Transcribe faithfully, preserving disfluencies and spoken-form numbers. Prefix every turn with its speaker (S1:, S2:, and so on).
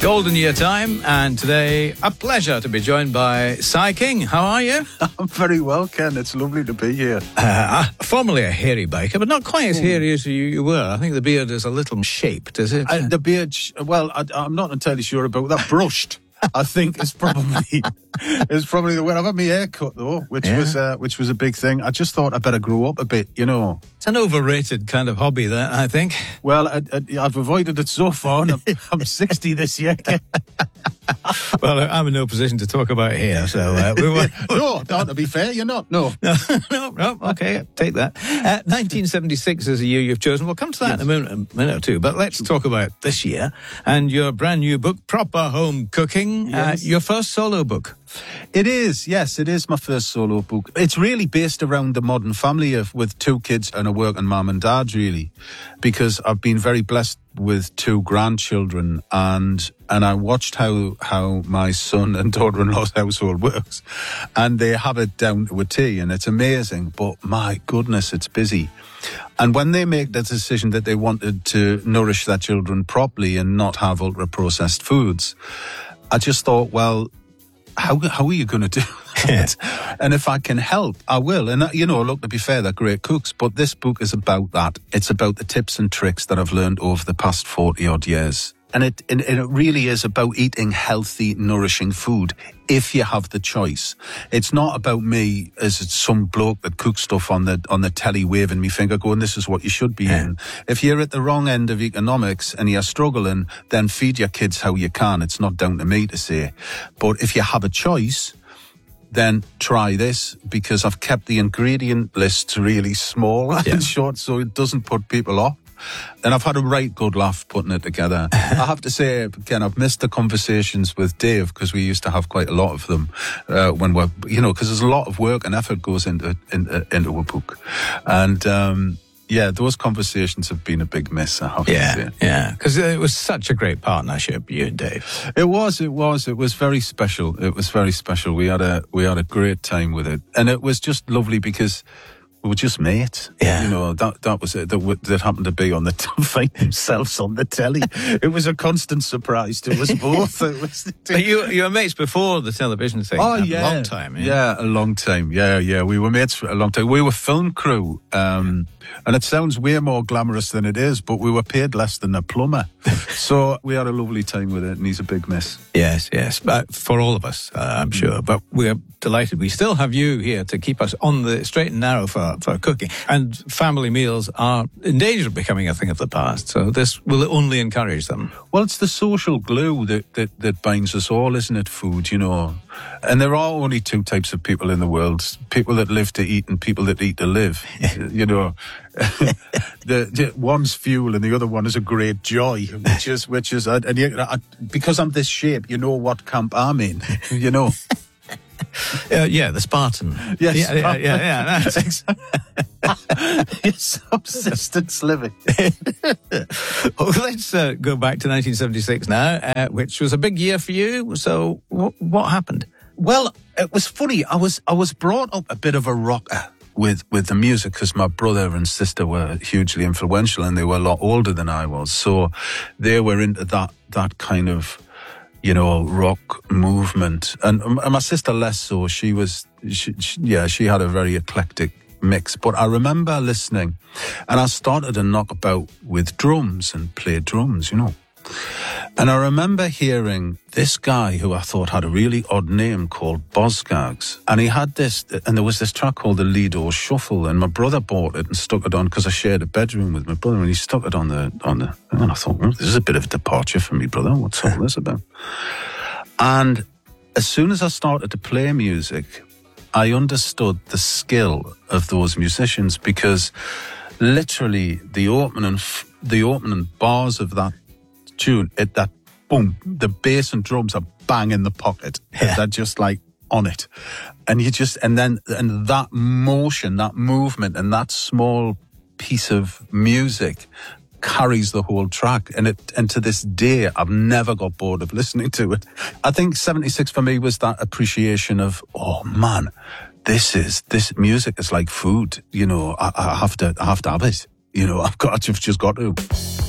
S1: Golden Year time, and today a pleasure to be joined by Cy King. How are you?
S2: I'm very well, Ken. It's lovely to be here.
S1: Uh, formerly a hairy biker, but not quite as hairy as you, you were. I think the beard is a little shaped, is it?
S2: Uh, the beard, well, I, I'm not entirely sure about that. Brushed, I think, is probably is probably the way. I've had my hair cut though, which yeah. was uh, which was a big thing. I just thought I better grow up a bit, you know.
S1: It's an overrated kind of hobby, that I think.
S2: Well, I, I, I've avoided it so far, and I'm, I'm sixty this year.
S1: Well, I'm in no position to talk about hair, so uh, we were.
S2: No, no, to be fair, you're not. No,
S1: no, no, no. Okay, take that. Uh, nineteen seventy-six is the year you've chosen. We'll come to that yes. in a minute, a minute or two. But let's talk about this year and your brand new book, Proper Home Cooking.
S2: Yes.
S1: Uh, your first solo book.
S2: It is, yes, it is my first solo book. It's really based around the modern family of with two kids and a working mum and dad, really, because I've been very blessed with two grandchildren, and and I watched how how my son and daughter-in-law's household works, and they have it down to a T, and it's amazing. But my goodness, it's busy. And when they make the decision that they wanted to nourish their children properly and not have ultra-processed foods, I just thought, well, How how are you going to do that? And if I can help, I will. And, you know, look, to be fair, they're great cooks, but this book is about that. It's about the tips and tricks that I've learned over the past forty-odd years. And it, and it really is about eating healthy, nourishing food if you have the choice. It's not about me as some bloke that cooks stuff on the on the telly waving me finger going, this is what you should be
S1: yeah.
S2: eating. If you're at the wrong end of economics and you're struggling, then feed your kids how you can. It's not down to me to say. But if you have a choice, then try this, because I've kept the ingredient lists really small
S1: yeah.
S2: and short so it doesn't put people off. And I've had a right good laugh putting it together. I have to say, again, I've missed the conversations with Dave, because we used to have quite a lot of them uh, when we're, you know, because there's a lot of work and effort goes into into, into a book. And, um, yeah, those conversations have been a big miss, I have
S1: yeah,
S2: to say.
S1: Yeah, because it was such a great partnership, you and Dave.
S2: It was, it was. It was very special. It was very special. We had a, we had a great time with it. And it was just lovely because we were just mates.
S1: Yeah.
S2: You know, that that was it. That, that happened to be on the find themselves on the telly. It was a constant surprise to us both. It was,
S1: you, you were mates before the television thing.
S2: Oh,
S1: a
S2: yeah.
S1: long time. Yeah.
S2: yeah, a long time. Yeah, yeah. We were mates for a long time. We were film crew. Um, and it sounds way more glamorous than it is, but we were paid less than a plumber. So we had a lovely time with it, and he's a big miss.
S1: Yes, yes. But for all of us, uh, I'm sure. But we're delighted we still have you here to keep us on the straight and narrow for, for cooking. And family meals are in danger of becoming a thing of the past. So this will only encourage them.
S2: Well, it's the social glue that, that, that binds us all, isn't it, food, you know? And there are only two types of people in the world. People that live to eat and people that eat to live. You know, the, the one's fuel and the other one is a great joy, which is, which is, and you, I, because I'm this shape, you know what camp I'm in, you know.
S1: Uh, yeah, the Spartan.
S2: Yes.
S1: Yeah, yeah, yeah. yeah that's exactly.
S2: It's subsistence living.
S1: Well, let's uh, go back to nineteen seventy-six now, uh, which was a big year for you. So what, what happened?
S2: Well, it was funny. I was I was brought up a bit of a rocker with, with the music, because my brother and sister were hugely influential, and they were a lot older than I was. So they were into that that kind of, you know, rock movement. And, and my sister less so. She was, she, she, yeah, she had a very eclectic mix. But I remember listening, and I started to knock about with drums and play drums, you know. And I remember hearing this guy who I thought had a really odd name called Bozgags. And he had this, and there was this track called the Lido Shuffle, and my brother bought it and stuck it on, because I shared a bedroom with my brother, and he stuck it on the, on the, and I thought, well, this is a bit of a departure for me, brother. What's all this about? And as soon as I started to play music, I understood the skill of those musicians, because literally the opening, the opening bars of that tune, it, that boom, the bass and drums are bang in the pocket.
S1: Yeah.
S2: They're just like on it. And you just, and then, and that motion, that movement, and that small piece of music carries the whole track. And it, and to this day, I've never got bored of listening to it. I think seventy-six for me was that appreciation of, oh man, this is, this music is like food. You know, I, I have to, I have to have it. You know, I've got, I've just got to.